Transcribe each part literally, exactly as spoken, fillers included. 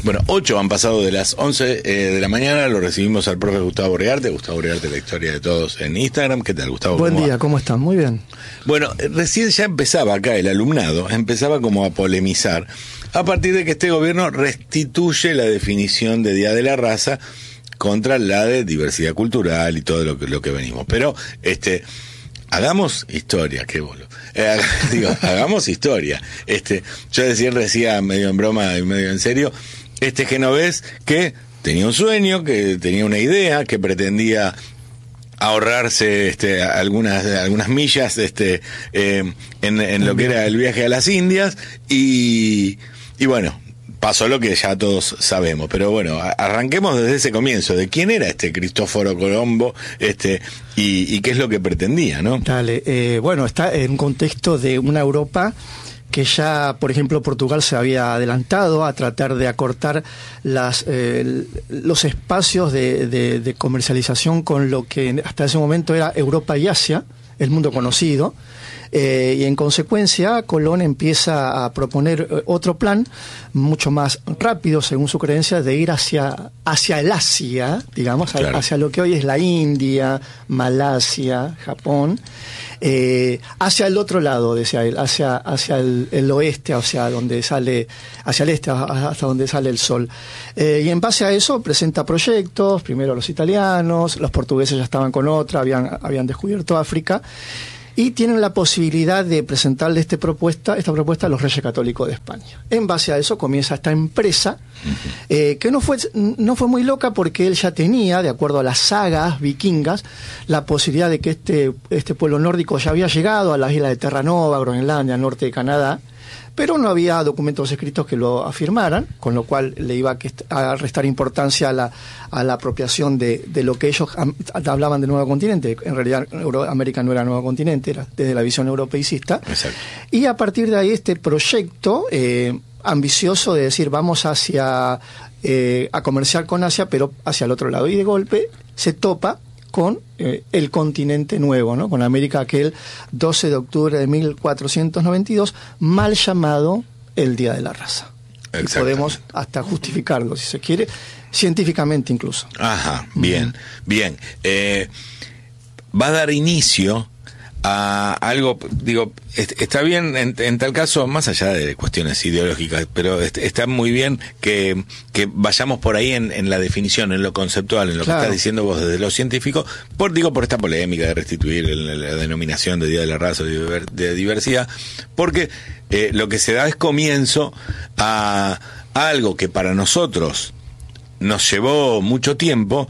Bueno, ocho han pasado de las once eh, de la mañana, lo recibimos al profe Gustavo Rearte, Gustavo Rearte, la historia de todos en Instagram. ¿Qué tal, Gustavo? Buen ¿Cómo día, va? ¿cómo están? Muy bien. Bueno, recién ya empezaba acá el alumnado, empezaba como a polemizar, a partir de que este gobierno restituye la definición de Día de la Raza contra la de diversidad cultural y todo lo que, lo que venimos. Pero, este... hagamos historia, qué boludo. Eh, digo, hagamos historia. Este, yo decía, decía medio en broma y medio en serio, este genovés que tenía un sueño, que tenía una idea, que pretendía ahorrarse este algunas algunas millas este eh, en, en lo que era el viaje a las Indias y y bueno, pasó lo que ya todos sabemos, pero bueno, arranquemos desde ese comienzo, de quién era este Cristóforo Colombo, este, y, y qué es lo que pretendía, ¿no? Dale, eh, bueno, está en un contexto de una Europa que ya, por ejemplo, Portugal se había adelantado a tratar de acortar las eh, los espacios de, de, de comercialización con lo que hasta ese momento era Europa y Asia, el mundo conocido. Eh, y en consecuencia Colón empieza a proponer eh, otro plan mucho más rápido, según su creencia, de ir hacia hacia el Asia, digamos, claro, hacia lo que hoy es la India, Malasia, Japón, eh, hacia el otro lado, decía él, hacia hacia el, el oeste, hacia donde sale, hacia el este, hasta donde sale el sol. Eh, y en base a eso presenta proyectos, primero los italianos, los portugueses ya estaban con otra, habían habían descubierto África. Y tienen la posibilidad de presentarle este propuesta, esta propuesta a los Reyes Católicos de España. En base a eso comienza esta empresa, eh, que no fue, no fue muy loca porque él ya tenía, de acuerdo a las sagas vikingas, la posibilidad de que este, este pueblo nórdico ya había llegado a las islas de Terranova, Groenlandia, norte de Canadá, pero no había documentos escritos que lo afirmaran, con lo cual le iba a restar importancia a la, a la apropiación de, de lo que ellos hablaban de nuevo continente. En realidad América no era nuevo continente, era desde la visión europeicista. Exacto. Y a partir de ahí este proyecto eh, ambicioso de decir vamos hacia eh, a comerciar con Asia, pero hacia el otro lado, y de golpe se topa con eh, el continente nuevo, ¿no? Con América, aquel doce de octubre de mil cuatrocientos noventa y dos, mal llamado el Día de la Raza. Y podemos hasta justificarlo, si se quiere, científicamente incluso. Ajá, bien, mm. bien. Eh, va a dar inicio a algo, digo, está bien en, en tal caso, más allá de cuestiones ideológicas, pero está muy bien que, que vayamos por ahí en, en la definición, en lo conceptual, en lo claro. que estás diciendo vos desde lo científico, por digo por esta polémica de restituir el, la denominación de Día de la Raza, de, de diversidad, porque eh, lo que se da es comienzo a, a algo que para nosotros nos llevó mucho tiempo,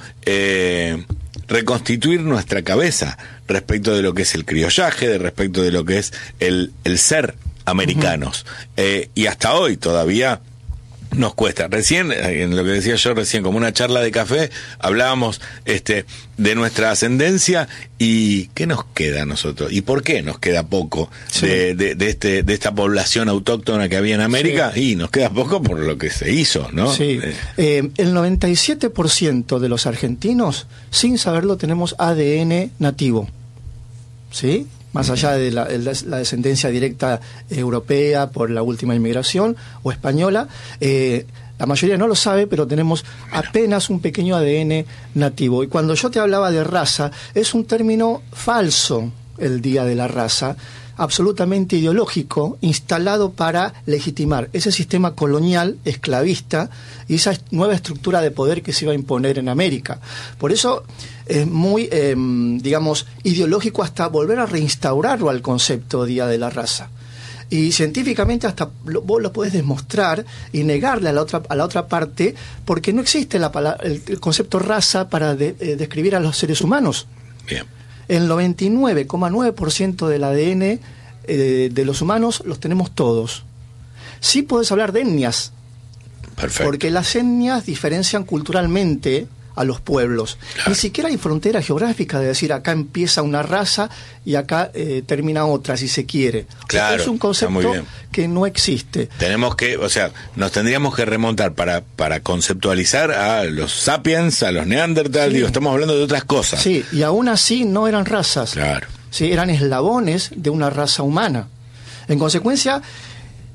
eh, reconstituir nuestra cabeza respecto de lo que es el criollaje, de respecto de lo que es el, el ser americanos. Uh-huh. Eh, y hasta hoy todavía nos cuesta. Recién, en lo que decía yo recién, como una charla de café, hablábamos este de nuestra ascendencia y ¿qué nos queda a nosotros? ¿Y por qué nos queda poco sí. de, de, de este de esta población autóctona que había en América? Sí. Y nos queda poco por lo que se hizo, ¿no? Sí. Eh. Eh, el noventa y siete por ciento de los argentinos, sin saberlo, tenemos A D N nativo, ¿sí? Más allá de la, la descendencia directa europea por la última inmigración o española, eh, la mayoría no lo sabe, pero tenemos apenas un pequeño A D N nativo. Y cuando yo te hablaba de raza, es un término falso, el Día de la Raza, absolutamente ideológico, instalado para legitimar ese sistema colonial, esclavista, y esa nueva estructura de poder que se iba a imponer en América. Por eso es muy, eh, digamos, ideológico hasta volver a reinstaurarlo al concepto Día de la Raza. Y científicamente hasta lo, vos lo podés demostrar y negarle a la otra, a la otra parte, porque no existe la palabra, el, el concepto raza para de, eh, describir a los seres humanos. Bien. El noventa y nueve coma nueve por ciento del A D N eh, de los humanos los tenemos todos. Sí podés hablar de etnias. Perfecto. Porque las etnias diferencian culturalmente a los pueblos. Claro. Ni siquiera hay frontera geográfica de decir acá empieza una raza y acá eh, termina otra, si se quiere. Claro, es un concepto que no existe. Tenemos que, o sea, nos tendríamos que remontar para para conceptualizar a los sapiens, a los neandertal, sí. digo, estamos hablando de otras cosas. Sí, y aún así no eran razas. Claro. Sí, eran eslabones de una raza humana. En consecuencia,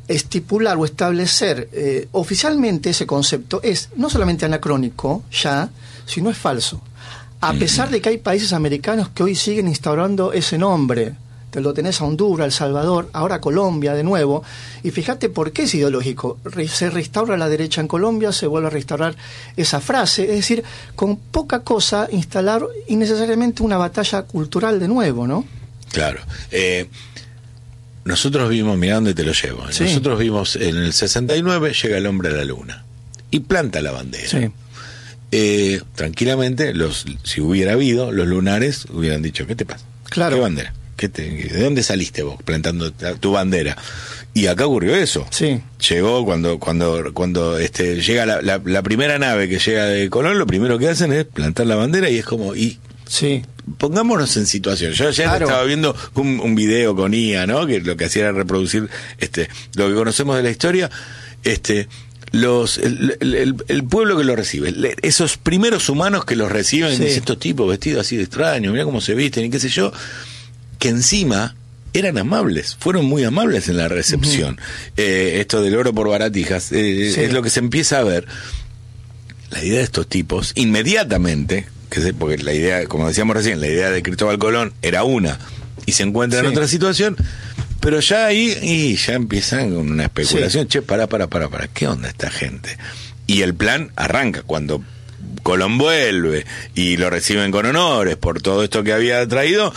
estipular o establecer eh, oficialmente ese concepto es no solamente anacrónico ya, sino es falso. A pesar de que hay países americanos que hoy siguen instaurando ese nombre. Te lo tenés a Honduras, El Salvador, ahora Colombia de nuevo. Y fíjate por qué es ideológico. Re- se restaura la derecha en Colombia, se vuelve a restaurar esa frase. Es decir, con poca cosa instalar innecesariamente una batalla cultural de nuevo, ¿no? Claro. Eh, nosotros vimos, mirá dónde te lo llevo. Sí. Nosotros vimos en el sesenta y nueve, llega el hombre a la luna y planta la bandera. Sí. Eh, tranquilamente, los, si hubiera habido, los lunares hubieran dicho, ¿qué te pasa? Claro. ¿Qué bandera? ¿Qué te, ¿De dónde saliste vos plantando tu bandera? Y acá ocurrió eso. Sí. Llegó cuando cuando cuando este llega la, la, la primera nave que llega de Colón, lo primero que hacen es plantar la bandera y es como, y Sí. pongámonos en situación. Yo ayer Claro. estaba viendo un, un video con I A, ¿no? Que lo que hacía era reproducir este lo que conocemos de la historia, este los el, el, el, el pueblo que lo recibe, le- esos primeros humanos que los reciben, Sí. y dicen, estos tipos vestidos así de extraños, mira cómo se visten y qué sé yo, que encima eran amables, fueron muy amables en la recepción. Uh-huh. Eh, esto del oro por baratijas, eh, sí. es lo que se empieza a ver. La idea de estos tipos, inmediatamente, que se, porque la idea, como decíamos recién, la idea de Cristóbal Colón era una, y se encuentra sí. en otra situación, pero ya ahí y ya empiezan con una especulación, sí. che, pará, pará, pará, pará, ¿qué onda esta gente? Y el plan arranca cuando Colón vuelve y lo reciben con honores por todo esto que había traído.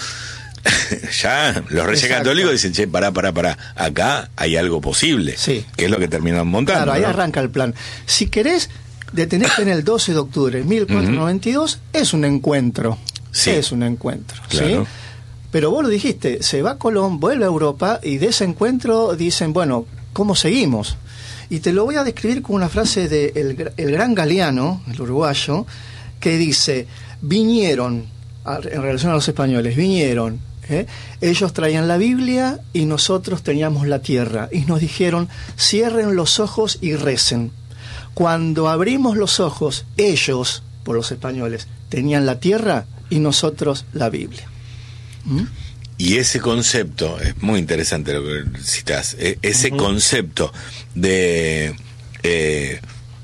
Ya los reyes Exacto. católicos dicen, che, pará, pará, pará, acá hay algo posible, sí. que es lo que terminan montando. Claro, ahí ¿no? arranca el plan. Si querés detenerte en el doce de octubre de mil cuatrocientos noventa y dos, uh-huh. es un encuentro, sí. es un encuentro, claro. ¿sí? Pero vos lo dijiste, se va Colón, vuelve a Europa y de ese encuentro dicen, bueno, ¿cómo seguimos? Y te lo voy a describir con una frase de el, el gran Galeano, el uruguayo, que dice, vinieron, en relación a los españoles, vinieron, ¿eh? ellos traían la Biblia y nosotros teníamos la tierra, y nos dijeron, cierren los ojos y recen. Cuando abrimos los ojos, ellos, por los españoles, tenían la tierra y nosotros la Biblia. ¿Mm? Y ese concepto, es muy interesante lo que citas, ese uh-huh. concepto de, eh,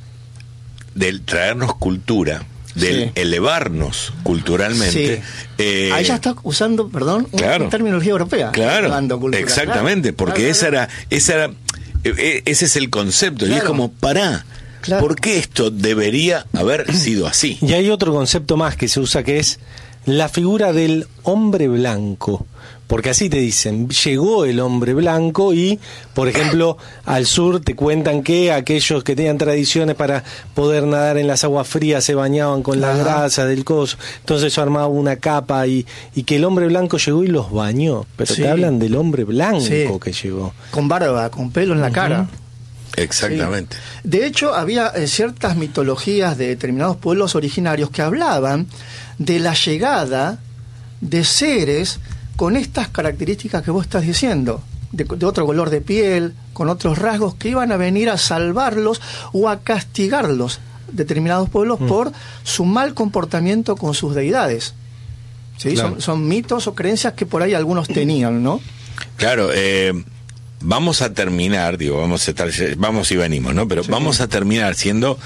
del traernos cultura, del sí. elevarnos culturalmente. Sí. Eh, Ahí ya está usando, perdón, claro, una terminología europea. Claro, exactamente, claro, porque claro, esa, claro. Era, esa era, ese es el concepto, claro. y es como, pará, claro. ¿por qué esto debería haber sido así? Y hay otro concepto más que se usa, que es la figura del hombre blanco. Porque así te dicen, llegó el hombre blanco y, por ejemplo, al sur te cuentan que aquellos que tenían tradiciones para poder nadar en las aguas frías se bañaban con la grasa del coso, entonces eso armaba una capa y, y que el hombre blanco llegó y los bañó. Pero sí. te hablan del hombre blanco sí. que llegó. Con barba, con pelo en la uh-huh. cara. Exactamente. Sí. De hecho, había eh, ciertas mitologías de determinados pueblos originarios que hablaban de la llegada de seres con estas características que vos estás diciendo, de, de otro color de piel, con otros rasgos, que iban a venir a salvarlos o a castigarlos, determinados pueblos, mm. por su mal comportamiento con sus deidades. ¿Sí? Claro. Son, son mitos o creencias que por ahí algunos tenían, ¿no? Claro, eh, vamos a terminar, digo, vamos a estar, vamos y venimos, ¿no? Pero sí. vamos a terminar siendo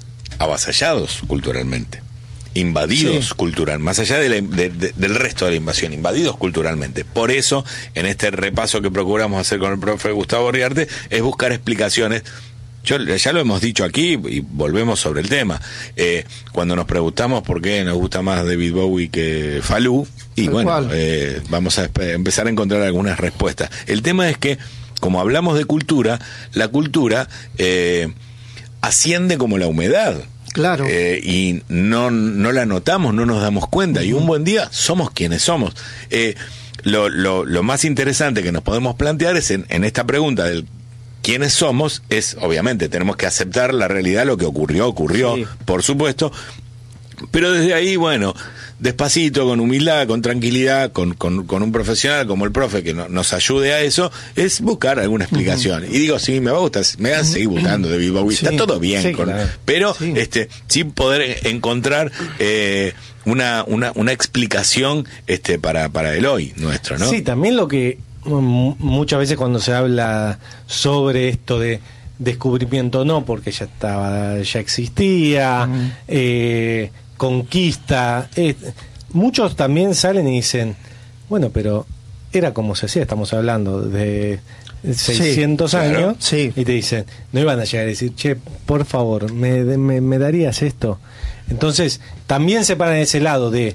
avasallados culturalmente. Invadidos sí. cultural, más allá de la, de, de, del resto de la invasión, invadidos culturalmente. Por eso, en este repaso que procuramos hacer con el profe Gustavo Riarte, es buscar explicaciones. Yo, ya lo hemos dicho aquí y volvemos sobre el tema. Eh, cuando nos preguntamos por qué nos gusta más David Bowie que Falú, y Tal bueno, eh, vamos a empezar a encontrar algunas respuestas. El tema es que, como hablamos de cultura, la cultura eh, asciende como la humedad. Claro. Eh, y no, no la notamos, no nos damos cuenta. Uh-huh. Y un buen día somos quienes somos. Eh, lo, lo, lo más interesante que nos podemos plantear es en, en esta pregunta del quiénes somos, es obviamente tenemos que aceptar la realidad, lo que ocurrió, ocurrió, sí. por supuesto. Pero desde ahí, bueno, despacito, con humildad, con tranquilidad, con, con, con un profesional como el profe que no, nos ayude a eso, es buscar alguna explicación. Uh-huh. Y digo, sí, me va a gustar, me van a seguir buscando de David Bowie, sí. está todo bien, sí, con, claro. pero sí. este sin poder encontrar eh, una, una, una explicación este para, para el hoy nuestro, ¿no? Sí, también lo que m- muchas veces cuando se habla sobre esto de descubrimiento, no, porque ya estaba, ya existía, mm. eh, conquista, eh, muchos también salen y dicen, bueno, pero era como se hacía, estamos hablando de seiscientos sí, años, claro, sí. Y te dicen, no iban a llegar a decir, che, por favor, ¿me, me, me darías esto? Entonces, también se paran en ese lado de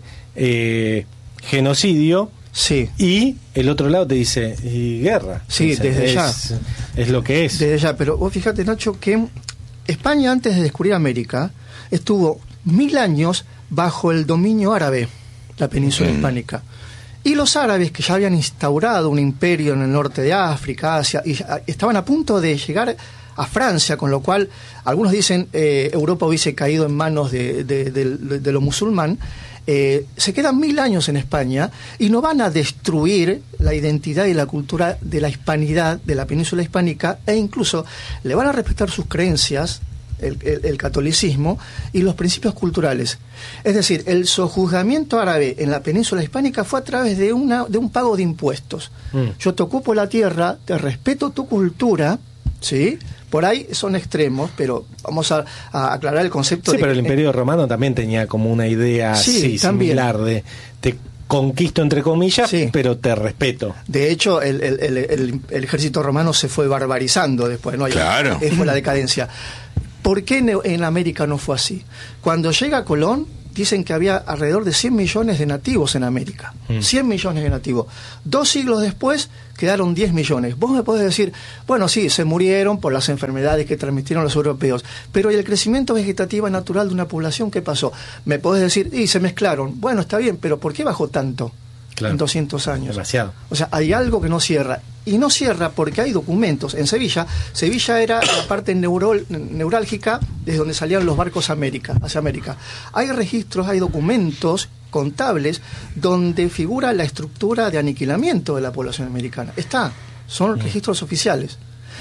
eh, genocidio, sí. Y el otro lado te dice, y guerra. Sí, o sea, desde es, ya. Es lo que es. Desde ya, pero vos fíjate, Nacho, que España, antes de descubrir América, estuvo mil años bajo el dominio árabe, la península mm. hispánica. Y los árabes, que ya habían instaurado un imperio en el norte de África, Asia, y estaban a punto de llegar a Francia, con lo cual algunos dicen eh, Europa hubiese caído en manos de, de, de, de, de lo musulmán. Eh, se quedan mil años en España y no van a destruir la identidad y la cultura de la hispanidad, de la península hispánica, e incluso le van a respetar sus creencias, el, el, el catolicismo y los principios culturales. Es decir, el sojuzgamiento árabe en la península hispánica fue a través de, una, de un pago de impuestos. Mm. Yo te ocupo la tierra, te respeto tu cultura, ¿sí? Por ahí son extremos, pero vamos a, a aclarar el concepto. Sí, de pero que, el Imperio Romano también tenía como una idea sí, así, similar de te conquisto entre comillas, sí. Pero te respeto. De hecho, el, el, el, el, el ejército romano se fue barbarizando después, ¿no? Claro. Fue la decadencia. ¿Por qué en, en América no fue así? Cuando llega Colón, dicen que había alrededor de cien millones de nativos en América. Mm. cien millones de nativos. Dos siglos después quedaron diez millones. Vos me podés decir, bueno, sí, se murieron por las enfermedades que transmitieron los europeos, pero ¿y el crecimiento vegetativo natural de una población qué pasó? Me podés decir, y se mezclaron. Bueno, está bien, pero ¿por qué bajó tanto? Claro. En doscientos años. Demasiado. O sea, hay algo que no cierra. Y no cierra porque hay documentos. En Sevilla, Sevilla era la parte neuro, neurálgica desde donde salían los barcos a América, hacia América. Hay registros, hay documentos contables donde figura la estructura de aniquilamiento de la población americana. Está, son registros oficiales.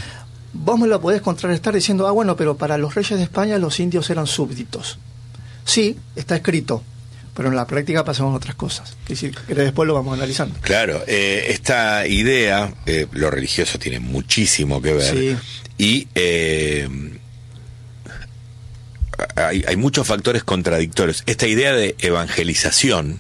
Vos me lo podés contrarrestar diciendo, ah, bueno, pero para los reyes de España los indios eran súbditos. Sí, está escrito. Pero en la práctica pasaban otras cosas, que, decir, que después lo vamos analizando. Claro, eh, esta idea, eh, lo religioso tiene muchísimo que ver, sí. Y eh, hay, hay muchos factores contradictorios. Esta idea de evangelización,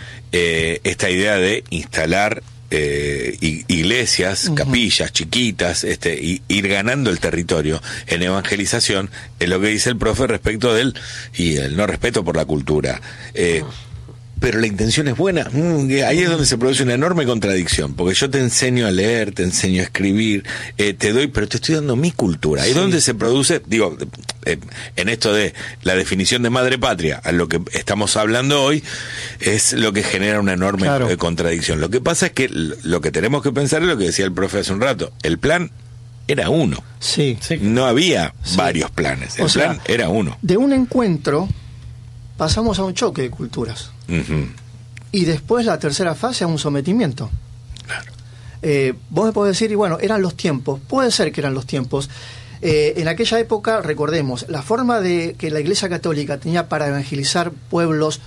eh, esta idea de instalar eh, iglesias, uh-huh. capillas chiquitas, este, y ir ganando el territorio en evangelización, es lo que dice el profe respecto del y el no respeto por la cultura. Eh, pero la intención es buena. Mm, ahí es donde se produce una enorme contradicción, porque yo te enseño a leer, te enseño a escribir, eh, te doy, pero te estoy dando mi cultura. Ahí es sí. donde se produce, digo, eh, en esto de la definición de madre patria, a lo que estamos hablando hoy, es lo que genera una enorme claro. eh, contradicción. Lo que pasa es que lo que tenemos que pensar es lo que decía el profe hace un rato, el plan era uno. Sí. sí. No había sí. varios planes, el o plan sea, era uno. De un encuentro pasamos a un choque de culturas. Uh-huh. Y después la tercera fase a un sometimiento. Claro. Eh, vos me podés decir, y bueno, eran los tiempos. Puede ser que eran los tiempos. Eh, en aquella época, recordemos, la forma de que la Iglesia Católica tenía para evangelizar pueblos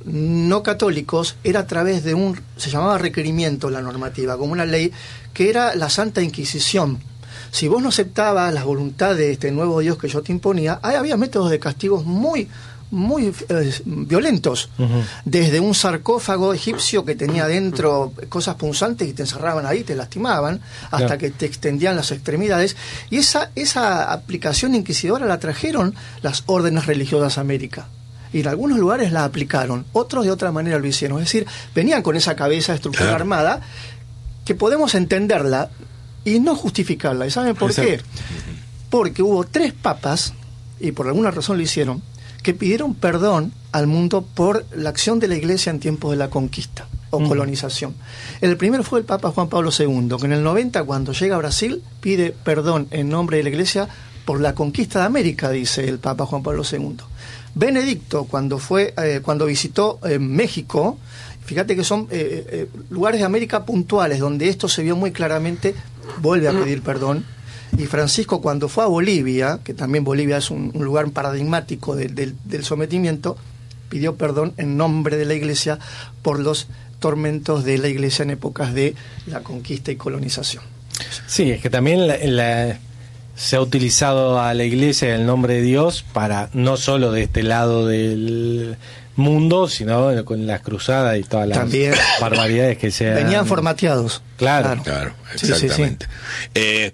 no católicos era a través de un, se llamaba requerimiento la normativa, como una ley, que era la Santa Inquisición. Si vos no aceptabas la voluntad de este nuevo Dios que yo te imponía, ahí había métodos de castigos muy muy eh, violentos, uh-huh. desde un sarcófago egipcio que tenía dentro cosas punzantes y te encerraban ahí, te lastimaban, hasta claro. que te extendían las extremidades, y esa, esa aplicación inquisidora la trajeron las órdenes religiosas a América, y en algunos lugares la aplicaron, otros de otra manera lo hicieron, es decir, venían con esa cabeza estructura claro. armada, que podemos entenderla y no justificarla, ¿y saben por Exacto. qué? Porque hubo tres papas, y por alguna razón lo hicieron, que pidieron perdón al mundo por la acción de la Iglesia en tiempos de la conquista o mm. colonización. El primero fue el Papa Juan Pablo segundo, que en el noventa, cuando llega a Brasil, pide perdón en nombre de la Iglesia por la conquista de América, dice el Papa Juan Pablo segundo. Benedicto, cuando fue eh, cuando visitó eh, México, fíjate que son eh, eh, lugares de América puntuales donde esto se vio muy claramente, vuelve a pedir perdón. Y Francisco, cuando fue a Bolivia, que también Bolivia es un, un lugar paradigmático de, de, del sometimiento, pidió perdón en nombre de la Iglesia por los tormentos de la Iglesia en épocas de la conquista y colonización. Sí, es que también la, la, se ha utilizado a la Iglesia el nombre de Dios para no solo de este lado del mundo, sino con las cruzadas y todas las también barbaridades que se venían formateados. Claro, claro, exactamente. Sí, sí, sí. Eh,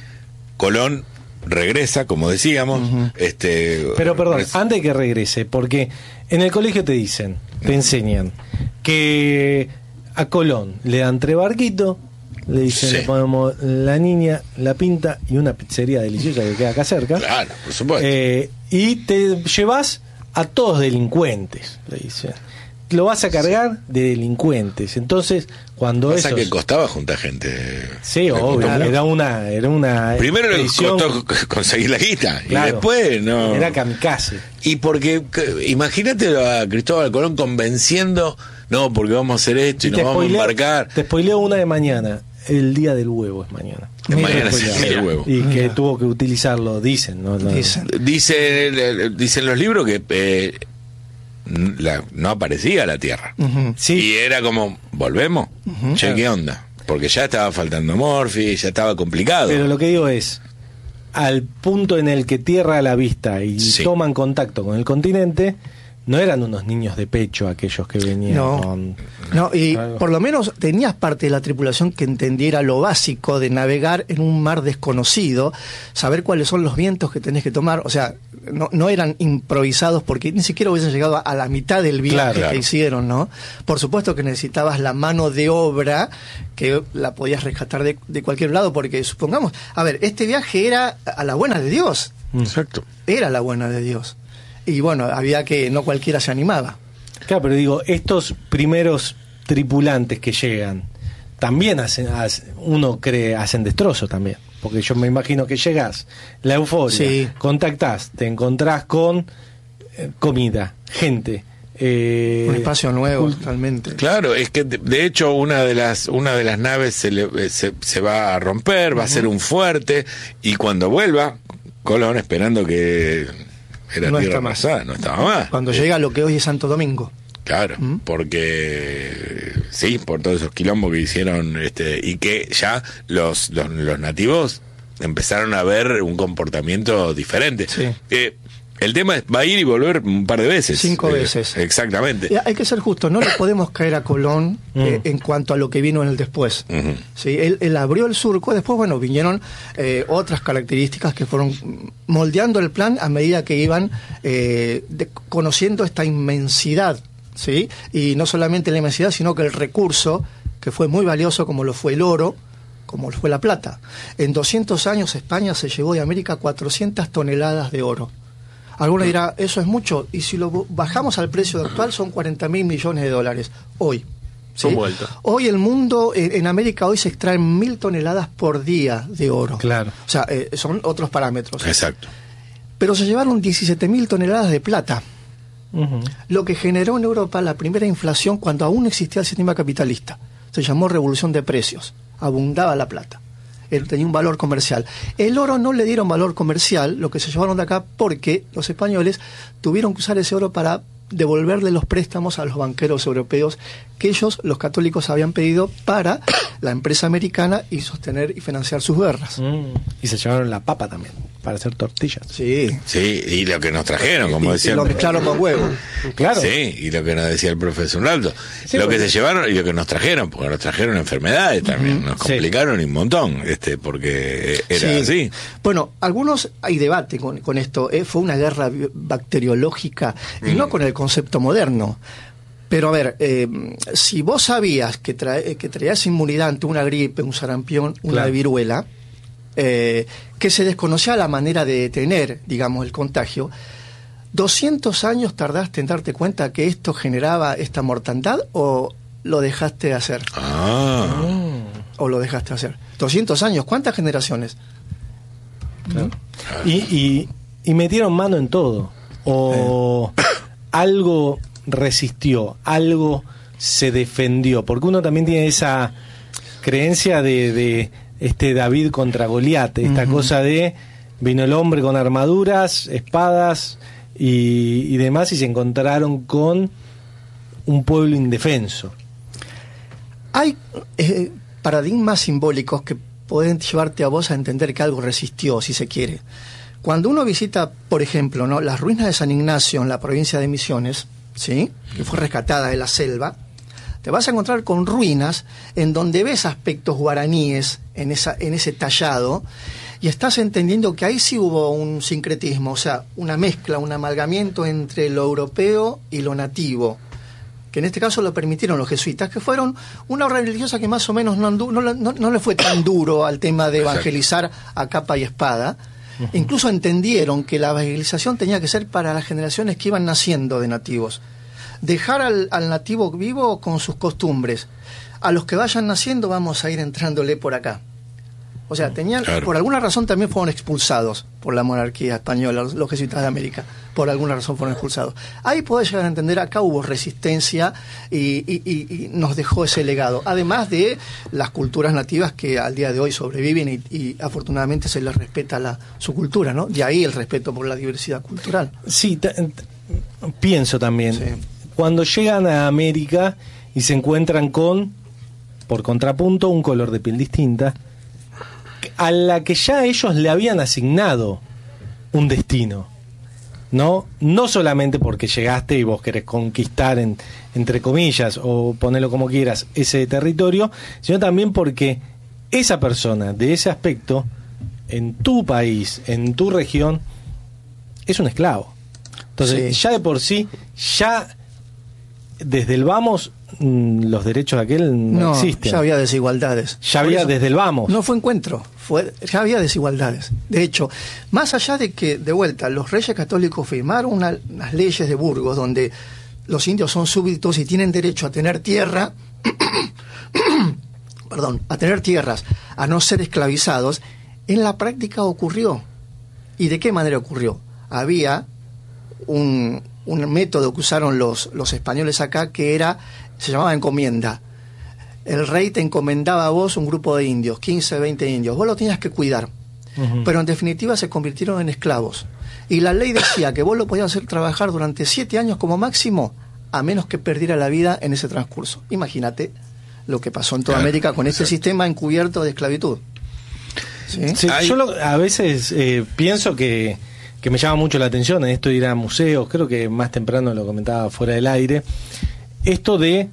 Colón regresa, como decíamos. Uh-huh. este Pero perdón, res... antes de que regrese, porque en el colegio te dicen, te enseñan que a Colón le dan tres barquitos, le dicen, sí. le ponemos la niña, la pinta y una pizzería deliciosa que queda acá cerca. Claro, por supuesto. Eh, y te llevas a todos delincuentes, le dicen. Lo vas a cargar sí. de delincuentes. Entonces, cuando eso. Pasa que costaba juntar gente. Sí, obvio. Era una, era una. Primero le costó conseguir la guita. Claro, y después no. Era kamikaze. Y porque, imagínate a Cristóbal Colón convenciendo, no, porque vamos a hacer esto y, y nos vamos spoileo, a embarcar. Te spoileo una de mañana. El día del huevo es mañana. Es mañana es el día del huevo. Y que tuvo que utilizarlo, dicen. No, no. Dicen. Dice, dicen los libros que. Eh, La, no aparecía la Tierra. Uh-huh. Sí. Y era como, ¿volvemos? Uh-huh. Che, ¿qué onda? Porque ya estaba faltando Morphy, ya estaba complicado. Pero lo que digo es, al punto en el que Tierra a la vista y sí. toman contacto con el continente, no eran unos niños de pecho aquellos que venían no, con... No, y algo. Por lo menos tenías parte de la tripulación que entendiera lo básico de navegar en un mar desconocido, saber cuáles son los vientos que tenés que tomar, o sea, no, no eran improvisados porque ni siquiera hubiesen llegado a, a la mitad del viaje claro, que claro. hicieron, ¿no? Por supuesto que necesitabas la mano de obra que la podías rescatar de, de cualquier lado, porque supongamos, a ver, este viaje era a la buena de Dios. Exacto. Era la buena de Dios. Y bueno, había que, no cualquiera se animaba. Claro, pero digo, estos primeros tripulantes que llegan, también hacen, hacen uno cree, hacen destrozo también. Porque yo me imagino que llegás, la euforia, sí. contactás, te encontrás con eh, comida, gente. Eh, un espacio nuevo, totalmente. Claro, es que de, de hecho una de las una de las naves se, le, se, se va a romper, va uh-huh. a ser un fuerte, y cuando vuelva, Colón esperando que... Era no tierra está más. Pasada, no estaba más. Cuando eh. llega lo que hoy es Santo Domingo. Claro, ¿Mm? porque sí, por todos esos quilombos que hicieron, este, y que ya los, los, los nativos empezaron a ver un comportamiento diferente. Sí. Eh, el tema es, va a ir y volver un par de veces. Cinco eh, veces. Exactamente. Y hay que ser justos, no le podemos caer a Colón mm. eh, en cuanto a lo que vino en el después. Uh-huh. ¿Sí? Él, él abrió el surco, después, bueno, vinieron eh, otras características que fueron moldeando el plan a medida que iban eh, de, conociendo esta inmensidad, ¿sí? Y no solamente la inmensidad, sino que el recurso, que fue muy valioso, como lo fue el oro, como lo fue la plata. En doscientos años España se llevó de América cuatrocientas toneladas de oro. Alguno dirá, eso es mucho, y si lo bajamos al precio actual son cuarenta mil millones de dólares, hoy. ¿Sí? Hoy el mundo, en, en América hoy se extraen mil toneladas por día de oro. Claro. O sea, eh, son otros parámetros. Exacto. Pero se llevaron diecisiete mil toneladas de plata, uh-huh. lo que generó en Europa la primera inflación cuando aún existía el sistema capitalista. Se llamó revolución de precios, abundaba la plata. Él tenía un valor comercial. El oro no le dieron valor comercial, lo que se llevaron de acá, porque los españoles tuvieron que usar ese oro para devolverle los préstamos a los banqueros europeos que ellos, los católicos, habían pedido para la empresa americana y sostener y financiar sus guerras. Mm. Y se llevaron la papa también, para hacer tortillas. Sí. Sí, y lo que nos trajeron, como y, decía. Y lo mezclaron con huevo. Claro. Sí, y lo que nos decía el profesor Ronaldo. Sí, lo que se llevaron y lo que nos trajeron, porque nos trajeron enfermedades también, uh-huh. nos complicaron sí. un montón, este porque era sí. así. Bueno, algunos hay debate con, con esto. ¿eh? Fue una guerra bacteriológica, y mm. no con el concepto moderno. Pero a ver, eh, si vos sabías que, trae, que traías inmunidad ante una gripe, un sarampión, una claro. viruela, eh, que se desconocía la manera de detener, digamos, el contagio, ¿doscientos años tardaste en darte cuenta que esto generaba esta mortandad o lo dejaste de hacer? Ah. ¿O lo dejaste de hacer? doscientos años, ¿cuántas generaciones? Claro. ¿Mm? Y, y, y metieron mano en todo. O eh. algo resistió, algo se defendió, porque uno también tiene esa creencia de, de este David contra Goliat, esta uh-huh. cosa de vino el hombre con armaduras, espadas y, y demás, y se encontraron con un pueblo indefenso. Hay eh, paradigmas simbólicos que pueden llevarte a vos a entender que algo resistió, si se quiere. Cuando uno visita, por ejemplo, ¿no?, las ruinas de San Ignacio en la provincia de Misiones, ¿sí?, que fue rescatada de la selva, te vas a encontrar con ruinas en donde ves aspectos guaraníes en, esa, en ese tallado, y estás entendiendo que ahí sí hubo un sincretismo, o sea, una mezcla, un amalgamiento entre lo europeo y lo nativo, que en este caso lo permitieron los jesuitas, que fueron una obra religiosa que más o menos no, andu- no, no, no le fue tan duro al tema de evangelizar a capa y espada. Uh-huh. Incluso entendieron que la evangelización tenía que ser para las generaciones que iban naciendo de nativos. Dejar al, al nativo vivo con sus costumbres. A los que vayan naciendo vamos a ir entrándole por acá. O sea, tenían, claro, por alguna razón también fueron expulsados por la monarquía española, los, los jesuitas de América, por alguna razón fueron expulsados. Ahí podés llegar a entender, acá hubo resistencia y, y, y, y nos dejó ese legado, además de las culturas nativas que al día de hoy sobreviven y, y afortunadamente se les respeta la, su cultura, ¿no? De ahí el respeto por la diversidad cultural. Sí, t- t- pienso también, sí, cuando llegan a América y se encuentran con, por contrapunto, un color de piel distinta, a la que ya ellos le habían asignado un destino, ¿no? No solamente porque llegaste y vos querés conquistar, en, entre comillas, o ponerlo como quieras, ese territorio, sino también porque esa persona, de ese aspecto, en tu país, en tu región, es un esclavo. Entonces, sí, ya de por sí, ya desde el vamos, los derechos de aquel no, no existen. Ya había desigualdades. Ya había desde el vamos. No fue encuentro, fue, ya había desigualdades. De hecho, más allá de que, de vuelta, los reyes católicos firmaron una, unas leyes de Burgos donde los indios son súbditos y tienen derecho a tener tierra, perdón, a tener tierras, a no ser esclavizados, en la práctica ocurrió. ¿Y de qué manera ocurrió? Había un, un método que usaron los, los españoles acá que era, se llamaba encomienda. El rey te encomendaba a vos un grupo de indios, quince, veinte indios, vos lo tenías que cuidar, uh-huh, pero en definitiva se convirtieron en esclavos. Y la ley decía que vos lo podías hacer trabajar durante siete años como máximo, a menos que perdiera la vida en ese transcurso. Imagínate lo que pasó en toda claro, América con este sistema encubierto de esclavitud. ¿Sí? Sí, yo lo, a veces eh, pienso que, que me llama mucho la atención en esto de ir a museos, creo que más temprano lo comentaba fuera del aire, esto de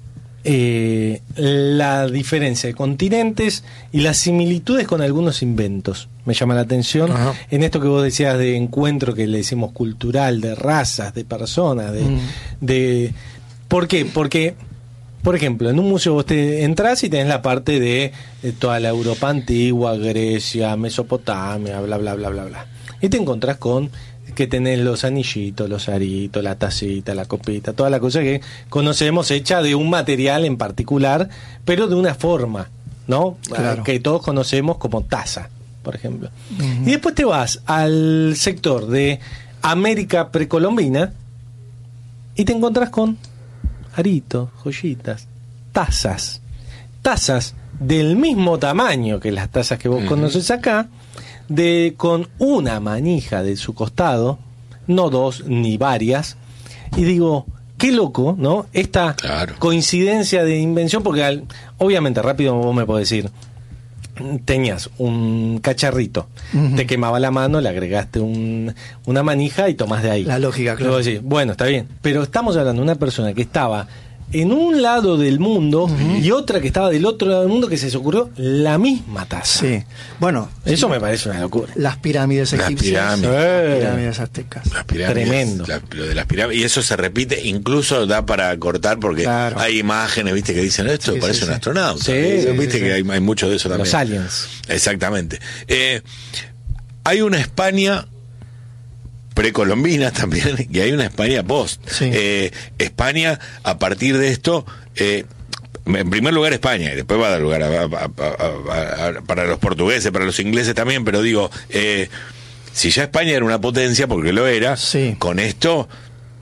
eh, la diferencia de continentes y las similitudes con algunos inventos. Me llama la atención. Ajá. En esto que vos decías de encuentro que le decimos cultural, de razas, de personas, de, mm. de ¿por qué? Porque, por ejemplo, en un museo vos te entrás y tenés la parte de, de toda la Europa antigua, Grecia, Mesopotamia, bla, bla, bla, bla, bla. Y te encontrás con que tenés los anillitos, los aritos, la tacita, la copita, toda la cosa que conocemos hecha de un material en particular, pero de una forma, ¿no? Claro. Que todos conocemos como taza, por ejemplo. Uh-huh. Y después te vas al sector de América precolombina y te encontrás con aritos, joyitas, tazas, tazas del mismo tamaño que las tazas que vos uh-huh. conoces acá, de con una manija de su costado, no dos ni varias, y digo, qué loco, ¿no? Esta claro. coincidencia de invención, porque al, obviamente rápido vos me podés decir, tenías un cacharrito, uh-huh. te quemaba la mano, le agregaste un, una manija y tomás de ahí. La lógica, claro. Decís, bueno, está bien, pero estamos hablando de una persona que estaba en un lado del mundo uh-huh. y otra que estaba del otro lado del mundo, que se les ocurrió la misma taza. Sí. Bueno, eso sí, me parece una locura. Las pirámides egipcias, las pirámides, eh. las pirámides aztecas. Las pirámides, tremendo. La, lo de las pirámides, y eso se repite, incluso da para cortar porque claro. hay imágenes, viste, que dicen esto sí, parece sí, un sí. astronauta. Sí, ¿viste? Sí, sí, que sí. Hay, hay mucho de eso también. Los aliens. Exactamente. Eh, hay una España precolombina también, y hay una España post. Sí. Eh, España, a partir de esto, eh, en primer lugar España, y después va a dar lugar a, a, a, a, a, para los portugueses, para los ingleses también, pero digo, eh, si ya España era una potencia, porque lo era, sí. con esto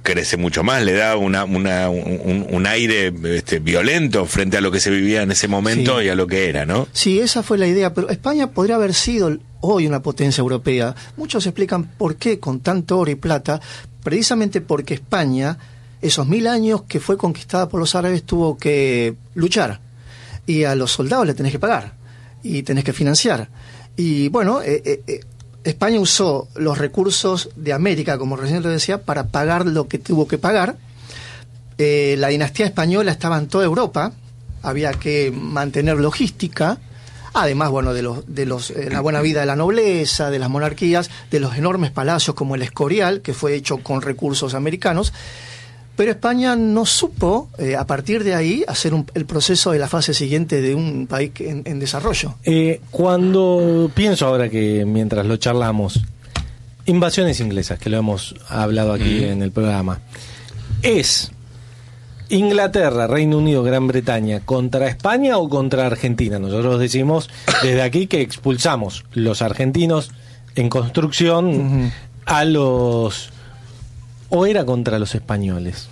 crece mucho más, le da una, una un, un aire este, violento frente a lo que se vivía en ese momento, sí, y a lo que era, ¿no? Sí, esa fue la idea, pero España podría haber sido hoy una potencia europea. Muchos explican por qué con tanto oro y plata, precisamente porque España, esos mil años que fue conquistada por los árabes, tuvo que luchar, y a los soldados le tenés que pagar, y tenés que financiar. Y bueno, eh, eh, eh, España usó los recursos de América, como recién lo decía, para pagar lo que tuvo que pagar. Eh, la dinastía española estaba en toda Europa, había que mantener logística, además, bueno, de los de los eh, la buena vida de la nobleza, de las monarquías, de los enormes palacios como el Escorial, que fue hecho con recursos americanos. Pero España no supo, eh, a partir de ahí, hacer un, el proceso de la fase siguiente de un país en, en desarrollo. Eh, cuando pienso ahora que mientras lo charlamos, invasiones inglesas, que lo hemos hablado aquí mm. en el programa, ¿es Inglaterra, Reino Unido, Gran Bretaña contra España o contra Argentina? Nosotros decimos desde aquí que expulsamos los argentinos en construcción uh-huh. a los... ¿O era contra los españoles?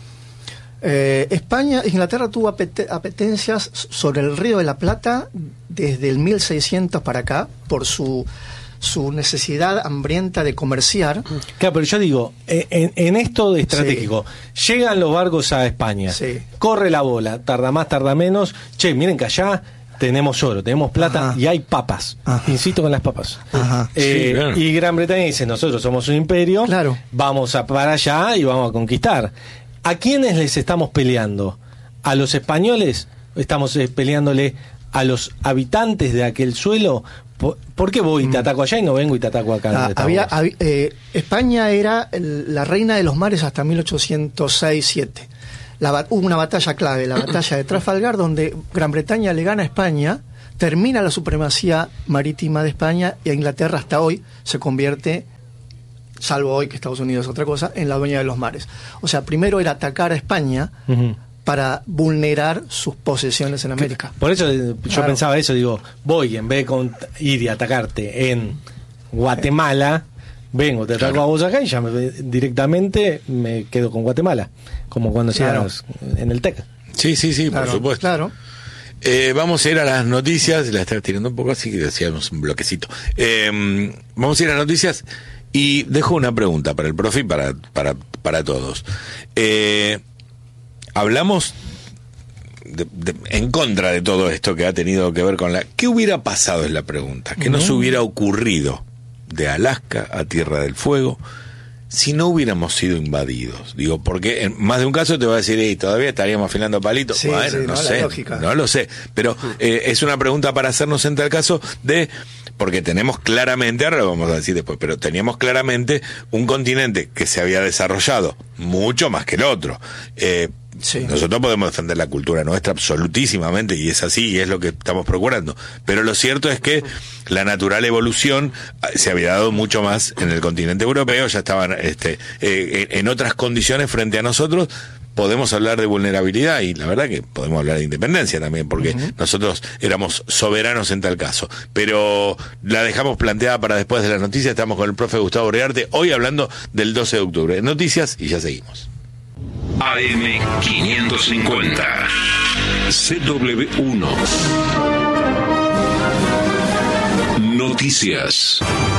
Eh, España, Inglaterra tuvo apet- apetencias sobre el Río de la Plata desde el mil seiscientos para acá, por su, su necesidad hambrienta de comerciar. Claro, pero yo digo, en, en esto de estratégico, sí. llegan los barcos a España, sí. corre la bola, tarda más, tarda menos, che, miren que allá tenemos oro, tenemos plata, ajá, y hay papas. Ajá. Insisto con las papas. Ajá. Eh, sí, claro. Y Gran Bretaña dice, nosotros somos un imperio, claro, vamos a para allá y vamos a conquistar. ¿A quiénes les estamos peleando? ¿A los españoles? ¿Estamos eh, peleándole a los habitantes de aquel suelo? ¿Por, ¿por qué voy y te ataco allá y no vengo y te ataco acá? Ah, había, había, eh, España era el, la reina de los mares hasta mil ochocientos seis siete. La, hubo una batalla clave, la batalla de Trafalgar, donde Gran Bretaña le gana a España, termina la supremacía marítima de España, y a Inglaterra hasta hoy se convierte, salvo hoy que Estados Unidos es otra cosa, en la dueña de los mares. O sea, primero era atacar a España uh-huh. para vulnerar sus posesiones en América. Por eso yo claro. pensaba eso, digo, voy, en vez de con, ir y atacarte en Guatemala, vengo, te ataco claro. a vos acá y ya me, directamente me quedo con Guatemala, como cuando claro. hacíamos en el TEC. Sí, sí, sí, claro, por supuesto. Claro. Eh, vamos a ir a las noticias, la estaba tirando un poco así que decíamos un bloquecito. Eh, vamos a ir a las noticias y dejo una pregunta para el profe y para, para, para todos. Eh, hablamos de, de, en contra de todo esto que ha tenido que ver con la... ¿Qué hubiera pasado es la pregunta? ¿Qué nos hubiera ocurrido de Alaska a Tierra del Fuego si no hubiéramos sido invadidos? Digo, porque en más de un caso te va a decir, hey, todavía estaríamos afilando palitos. Sí, bueno, sí, no, no sé, lógica. no lo sé, pero eh, es una pregunta para hacernos en tal caso de, porque tenemos claramente, ahora lo vamos a decir después, pero teníamos claramente un continente que se había desarrollado mucho más que el otro. Eh, Sí. Nosotros podemos defender la cultura nuestra absolutísimamente, y es así, y es lo que estamos procurando, pero lo cierto es que la natural evolución se había dado mucho más en el continente europeo, ya estaban este, eh, en otras condiciones frente a nosotros. Podemos hablar de vulnerabilidad y la verdad que podemos hablar de independencia también, porque uh-huh. nosotros éramos soberanos en tal caso, pero la dejamos planteada para después de las noticias. Estamos con el profe Gustavo Rearte, hoy hablando del doce de octubre. Noticias y ya seguimos. A M quinientos cincuenta C W uno Noticias.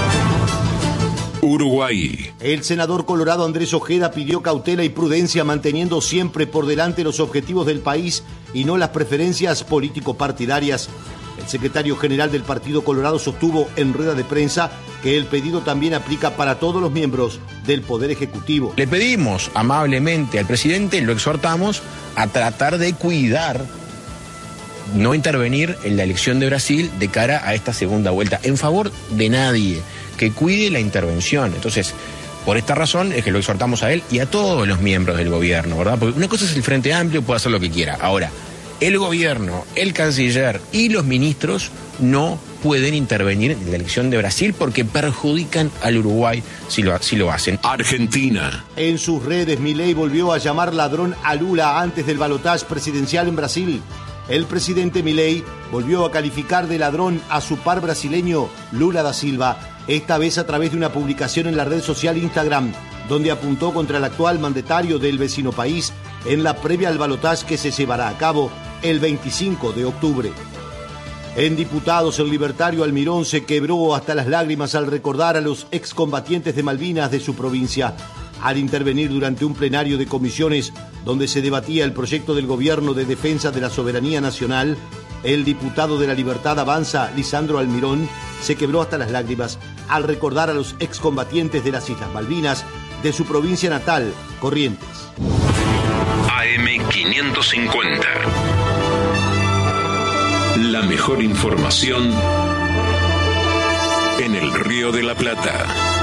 Uruguay. El senador colorado Andrés Ojeda pidió cautela y prudencia, manteniendo siempre por delante los objetivos del país y no las preferencias político-partidarias. El secretario general del Partido Colorado sostuvo en rueda de prensa que el pedido también aplica para todos los miembros del Poder Ejecutivo. Le pedimos amablemente al presidente, lo exhortamos a tratar de cuidar, no intervenir en la elección de Brasil de cara a esta segunda vuelta, en favor de nadie, que cuide la intervención. Entonces, por esta razón es que lo exhortamos a él y a todos los miembros del gobierno, ¿verdad? Porque una cosa es el Frente Amplio, puede hacer lo que quiera. Ahora, el gobierno, el canciller y los ministros no pueden intervenir en la elección de Brasil porque perjudican al Uruguay si lo, si lo hacen. Argentina. En sus redes, Milei volvió a llamar ladrón a Lula antes del balotaje presidencial en Brasil. El presidente Milei volvió a calificar de ladrón a su par brasileño Lula da Silva esta vez a través de una publicación en la red social Instagram, donde apuntó contra el actual mandatario del vecino país en la previa al balotaje que se llevará a cabo el veinticinco de octubre. En Diputados, el libertario Almirón se quebró hasta las lágrimas al recordar a los excombatientes de Malvinas de su provincia, al intervenir durante un plenario de comisiones donde se debatía el proyecto del Gobierno de Defensa de la Soberanía Nacional. El diputado de la Libertad Avanza, Lisandro Almirón, se quebró hasta las lágrimas al recordar a los excombatientes de las Islas Malvinas de su provincia natal, Corrientes. A M quinientos cincuenta. La mejor información en el Río de la Plata.